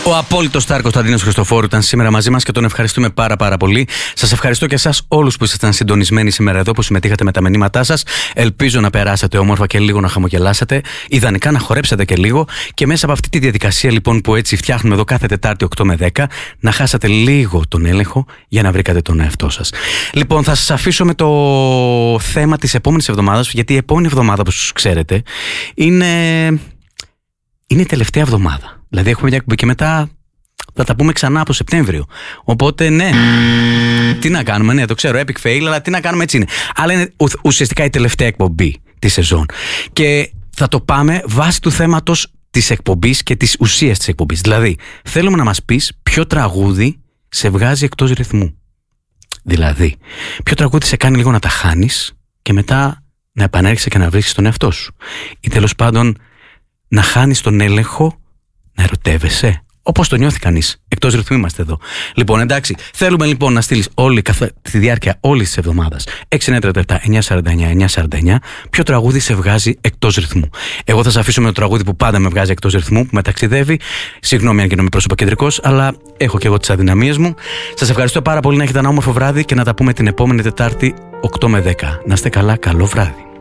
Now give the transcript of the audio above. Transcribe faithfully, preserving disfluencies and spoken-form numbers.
Ο απόλυτος Σταρ Κωνσταντίνος Χριστοφόρου ήταν σήμερα μαζί μας και τον ευχαριστούμε πάρα πάρα πολύ. Σας ευχαριστώ και εσάς όλους που ήσασταν συντονισμένοι σήμερα εδώ, που συμμετείχατε με τα μηνύματά σας. Ελπίζω να περάσατε όμορφα και λίγο να χαμογελάσετε. Ιδανικά να χορέψετε και λίγο. Και μέσα από αυτή τη διαδικασία λοιπόν που έτσι φτιάχνουμε εδώ κάθε Τετάρτη οκτώ με δέκα, να χάσατε λίγο τον έλεγχο για να βρήκατε τον εαυτό σας. Λοιπόν, θα σας αφήσω με το θέμα της επόμενης εβδομάδας, γιατί η επόμενη εβδομάδα, όπως ξέρετε, είναι, είναι η τελευταία εβδομάδα. Δηλαδή έχουμε μια εκπομπή και μετά θα τα πούμε ξανά από Σεπτέμβριο. Οπότε ναι, τι να κάνουμε, ναι το ξέρω, epic fail, αλλά τι να κάνουμε, έτσι είναι. Αλλά είναι ουσιαστικά η τελευταία εκπομπή της σεζόν. Και θα το πάμε βάσει του θέματος της εκπομπής και της ουσίας της εκπομπής. Δηλαδή, θέλουμε να μας πεις ποιο τραγούδι σε βγάζει εκτός ρυθμού. Δηλαδή, ποιο τραγούδι σε κάνει λίγο να τα χάνεις και μετά να επανέρχεσαι και να βρίσκεις τον εαυτό σου. Ή τέλος πάντων να χάνεις τον έλεγχο, να ερωτεύεσαι. Όπως το νιώθει κανείς. Εκτός ρυθμού είμαστε εδώ. Λοιπόν, εντάξει. Θέλουμε λοιπόν να στείλεις όλη καθε, τη διάρκεια όλης της εβδομάδας έξι εννιά τριάντα επτά εννιά σαράντα εννιά εννιά σαράντα εννιά ποιο τραγούδι σε βγάζει εκτός ρυθμού. Εγώ θα σας αφήσω με το τραγούδι που πάντα με βγάζει εκτός ρυθμού, που με ταξιδεύει. Συγγνώμη αν γίνομαι προσωποκεντρικός, αλλά έχω και εγώ τις αδυναμίες μου. Σας ευχαριστώ πάρα πολύ, να έχετε ένα όμορφο βράδυ και να τα πούμε την επόμενη Τετάρτη οκτώ με δέκα. Να είστε καλά, καλό βράδυ.